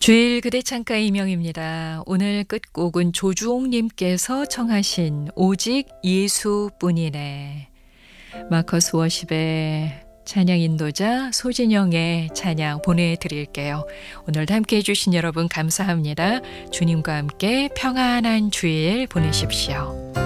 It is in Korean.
주일 그대 창가 이명입니다. 오늘 끝곡은 조주옥님께서 청하신 오직 예수뿐이네. 마커스 워십의 찬양 인도자 소진영의 찬양 보내드릴게요. 오늘도 함께해 주신 여러분 감사합니다. 주님과 함께 평안한 주일 보내십시오.